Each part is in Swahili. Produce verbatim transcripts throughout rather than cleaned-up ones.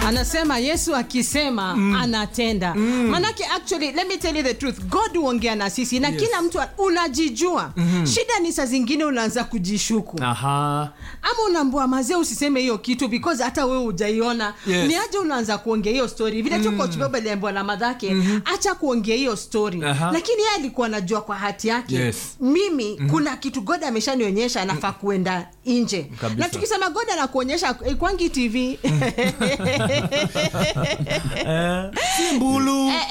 Anasema Yesu akisema mm. anatenda. Mm. Manake actually let me tell you the truth. God huongea na sisi na yes. kila mtu unajijua. Mm-hmm. Shida ni saa zingine unaanza kujishuku. Aha. Ama unaambia mazee usiseme hiyo kitu because hata wewe hujaiona. Yes. Ni aje unaanza kuongea hiyo story. Vile tu coach Baba aliambiwa na madhake, mm-hmm. acha kuongea hiyo story. Aha. Lakini yeye alikuwa anajua kwa hati yake. Yes. Mimi mm-hmm. kuna kitu God ameshanionyesha anafaa kuenda nje. Kabisa. Na tukisema God anakuonyesha kwangi T V. Simbulu.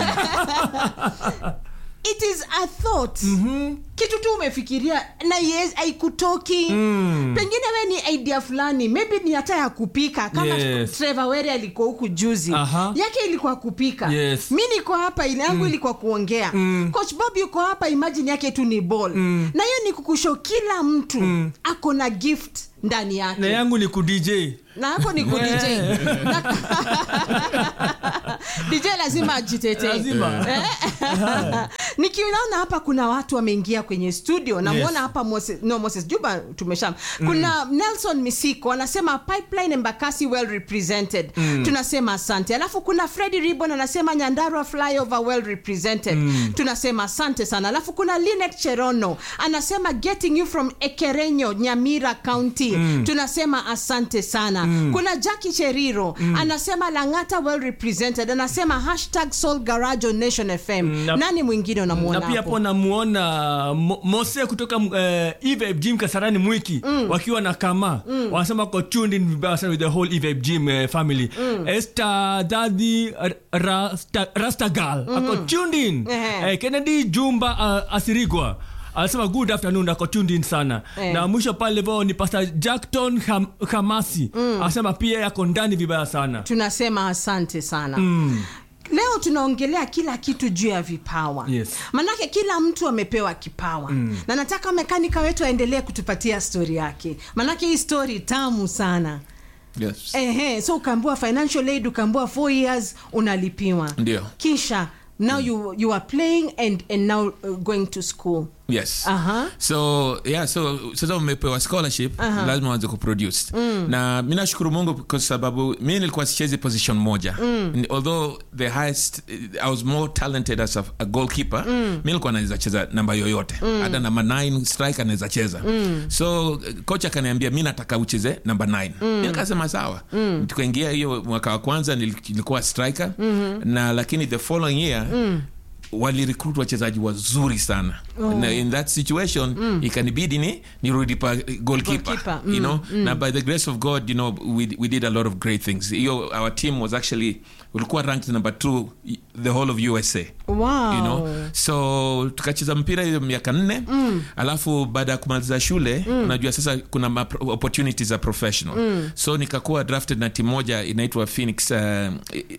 It is a thought. Mhm. Kitu tu umefikiria na yes haikutoki. Mm. Pengine wewe ni idea fulani, maybe ni hata ya kupika kama yes. Trevor Were alikuwa huku juzi. Uh-huh. Yake ilikuwa kupika. Yes. Mimi niko hapa ile yangu mm. ilikuwa kuongea. Mm. Coach Bob yuko hapa, imagine yake tu ni ball. Mm. Na hiyo ni kukusho kila mtu mm. ako na gift ndani yake. Na yangu ni ku D J. Na hapo ni ku D J. D J lazima ajitete. Lazima. Nikiona hapa kuna watu wameingia kwenye studio na muona yes. hapa Moses, no Moses Juba tumesham. Kuna mm. Nelson Misiko anasema Pipeline Embakasi well represented. Mm. Tunasema asante. Alafu kuna Freddy Ribbon anasema Nyandarua flyover well represented. Mm. Tunasema asante sana. Alafu kuna Linet Cherono anasema getting you from Ekerenyo, Nyamira County. Mm. Tunasema asante sana. Mm. Kuna Jackie Cheriro mm. anasema Langata well represented. Anasema hashtag Soul Garage on Nation F M. Mm. Nani mwingine unamuona? Na pia hapo namuona Mo, Mose kutoka uh, Eve Gym Kasarani Mwiki mm. wakiwa na kama mm. wanasema ko tuned in with the whole Eve Gym uh, family. Mm. Esther Daddy Rasta Rastagal mm. ako tuned in. Uh, Kennedy Jumba uh, Asirigwa anasema good afternoon, ako tuned in sana. Eh. Na mwisho pale level ni Pastor Jackton Ham, Hamasi mm. anasema pia yako ndani vibaya sana. Tunasema asante sana. Mm. Leo tunaongelea kila kitu juu ya vipawa. Yes. Manake kila mtu amepewa kipawa. Mm. Na nataka mekanika wetu aendelee kutupatia story yake. Manake hii story tamu sana. Yes. Ehe, so ukaambiwa financial aid, ukaambiwa four years unalipiwa. Ndio. Kisha now mm. you you are playing and and now uh, going to school. Yes. Uh-huh. So yeah, so sasa umepewa scholarship, uh-huh. lazima uanze kuproduce. Mm. Na mimi nashukuru Mungu kwa sababu mimi nilikuwa sichezi position moja. Mm. Although the highest I was more talented as a, a goalkeeper, mm. mimi nilikuwa naweza cheza namba yoyote. Mm. Hata namba nine striker naweza cheza. Mm. So coach akaniambia mimi nataka ucheze namba nine. Mm. Mimi nikasema sawa. Mm. Tukaingia hiyo mwaka wa kwanza nilikuwa striker. Mm-hmm. Na lakini the following year mm. wali recruit wachezaji wazuri sana. Oh. Na in that situation mm. ikanibidi ni nirudi pa goalkeeper, goalkeeper. Mm. you know mm. na by the grace of God, you know, we we did a lot of great things. Yo, our team was actually ulikuwa ranked number two the whole of U S A. Wow. You know, so tukacheza mpira hiyo miaka nne. Mm. Alafu baada ya kumaliza shule mm. unajua sasa kuna opportunities za professional. Mm. So nikakuwa drafted na timu moja inaitwa Phoenix, uh,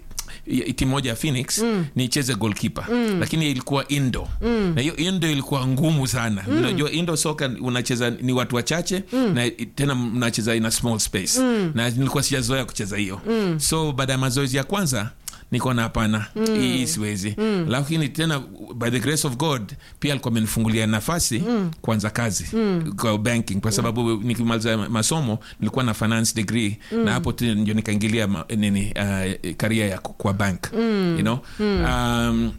timu moja ya Phoenix mm. nicheze goalkeeper. Mm. Lakini ilikuwa indoor. Mm. Na hiyo indoor ilikuwa ngumu sana. Mm. Unajua indoor soccer unacheza ni watu wachache mm. na tena mnacheza in a small space. Mm. Na nilikuwa sijazoea kucheza hiyo. Mm. So baada ya mazoezi ya kwanza niko na hapana mm. hii siwezi. Mm. Lakini tena by the grace of God pia alikuwa amenifungulia nafasi mm. kuanza kazi mm. kwa banking kwa sababu mm. nikimaliza masomo nilikuwa na finance degree mm. na hapo tena ndio nikaingilia nini uh, career ya kwa bank. Mm. You know. Mm. Um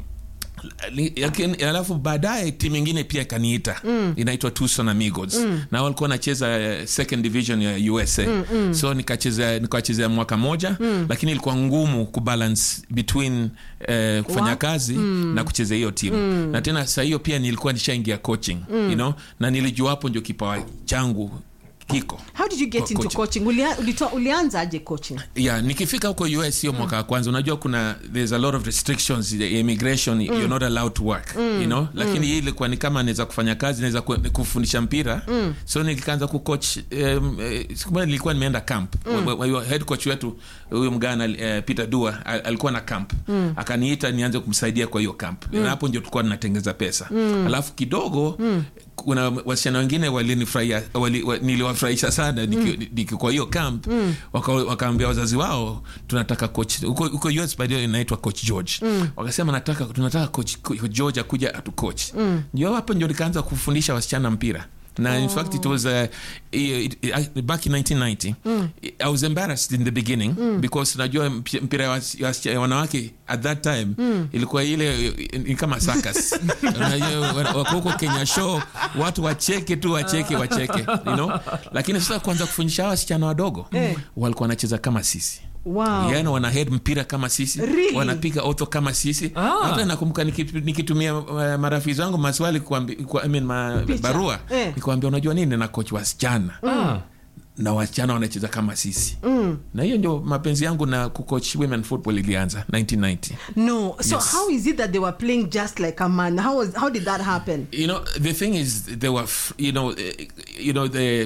alafu baadaye timu nyingine pia kaniita mm. inaitwa Tucson Amigos. Mm. Na walikuwa wanacheza second division ya U S A. Mm, mm. So nikacheza nikacheza mwaka moja mm. lakini ilikuwa ngumu kubalance between eh, kufanya What? kazi mm. na kucheza hiyo timu. Mm. Na tena saa hiyo pia nilikuwa nishaingia coaching, mm. you know, na nilijua hapo ndio kipawa changu kiko. How did you get Co- into coaching? coaching? Ulia, ulito, ulianza aje coaching? Yeah, nikifika huko U S hiyo mwaka wa kwanza unajua kuna there's a lot of restrictions, immigration, mm. you're not allowed to work, mm. you know, lakini mm. hii ilikuwa ni kama naweza kufanya kazi, naweza kufundisha mpira. Mm. So nikaanza kucoach. Um, siku moja nilikuwa nimeenda camp. Mm. Head coach wetu huyo mgana uh, Peter Dua alikuwa na camp. Mm. Akaniita nianze kumsaidia kwa hiyo camp. Mm. Na hapo ndio tulikuwa tunatengeza pesa. Mm. Alafu kidogo mm. kuna wasichana wengine walinifurahia, wali, niliwafurahisha sana niki, niki kwa hiyo camp. Mm. Wakaambia waka wazazi wao tunataka coach huko huko U S baadaye inaitwa Coach George. Mm. Wakasema nataka tunataka coach, coach George akuja atu coach. Mm. Ndio hapo ndio nikaanza kufundisha wasichana mpira. na in fact it was uh, it, it, back in nineteen ninety mm. I was embarrassed in the beginning mm. because najua mpira ya wanawake at that time mm. ilikuwa ile ni kama circus. Wako huko Kenya show watu wacheke tu wacheke wacheke, you know, lakini sasa kwanza kufundisha wasichana wadogo eh. walikuwa wanacheza kama sisi. Wow. Yaani wana head mpira kama sisi, really? Wanapiga auto kama sisi. Ah. Hata nakumbuka nikitumia uh, marafiki wangu maswali kwa, kwa I mean ma, barua eh. nikwambia unajua nini na coach wasichana. Ah. Na wasichana wanacheza kama sisi. Mm. Na hiyo ndio mapenzi yangu na kucoach women football ilianza nineteen ninety. No, so yes. How is it that they were playing just like a man? How was how did that happen? You know, the thing is they were you know you know the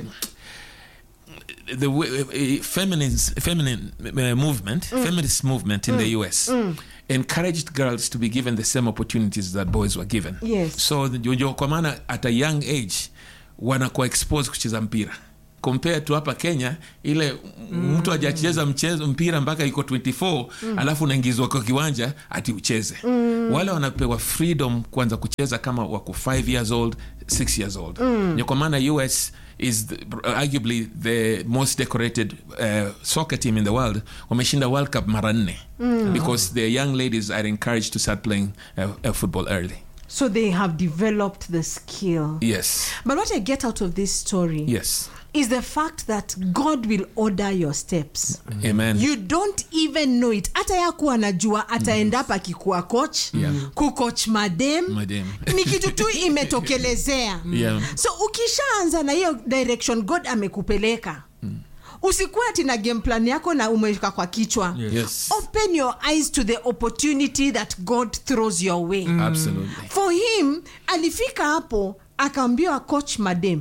the uh, feminine feminine uh, movement mm. feminist movement in mm. the U S mm. encouraged girls to be given the same opportunities that boys were given. Yes. So ndio kwa maana at a young age wanakuwa exposed kucheza mpira compare to hapa Kenya ile mm. mtu hajacheza mchezo mpira mpaka yuko twenty-four mm. alafu unaingizwa kwa kiwanja ati ucheze. Mm. Wale wanapewa freedom kwanza kucheza kama wako five years old, six years old. Mm. Ndio kwa maana U S is the, arguably the most decorated uh, soccer team in the world. Wameshinda World Cup mara nne mm. because the young ladies are encouraged to start playing uh, uh, football early. So they have developed the skill. Yes. But what I get out of this story yes. is the fact that God will order your steps. Amen. You don't even know it. Hata yaku anajua ataenda hapa kikuwa coach, yeah. kucoach madem. Madem. Ni kitu tu imetokelezea. Yeah. So ukishaanza na hiyo direction God amekupeleka. Mm. Usikuwa ati na game plan yako na umeweka kwa kichwa. Yes. Open your eyes to the opportunity that God throws your way. Mm. Absolutely. For him, alifika hapo akaambiwa coach madem.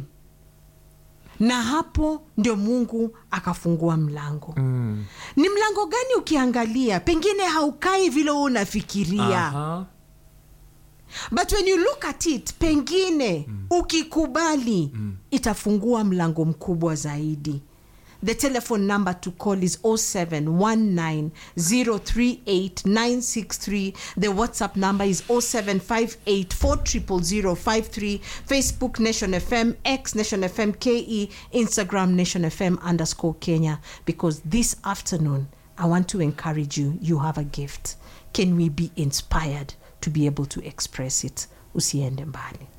Na hapo ndio Mungu akafungua mlango. Mm. Ni mlango gani ukiangalia? Pengine haukai vile unafikiria. Aha. But when you look at it, pengine mm. ukikubali mm. itafungua mlango mkubwa zaidi. The telephone number to call is oh seven one nine oh three eight nine six three. The WhatsApp number is oh seven five eight four zero zero zero five three. Facebook Nation F M, X Nation F M K E, Instagram Nation F M underscore Kenya. Because this afternoon, I want to encourage you, you have a gift. Can we be inspired to be able to express it? Usiende mbali.